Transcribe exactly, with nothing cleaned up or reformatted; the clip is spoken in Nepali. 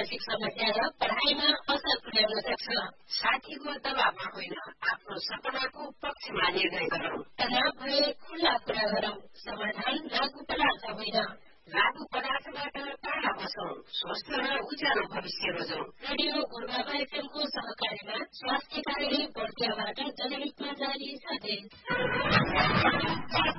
मानसिक समस्या र पढाइमा असर पुर्याउन सक्छ। साथीको दबावमा होइन, आफ्नो सपनाको पक्षमा निर्णय गरौँ। तनाव भए खुल्ला कुरा गरौँ। समाधान लागू पदार्थ होइन। लागू पदार्थबाट टाढा बसौँ। स्वस्थ र उज्यालो भविष्य रोजौँ। रेडियो गुरुबाबा एफएमको सहकारीमा स्वास्थ्य कार्यालय बर्दियाबाट जनहितमा जारी सन्देश।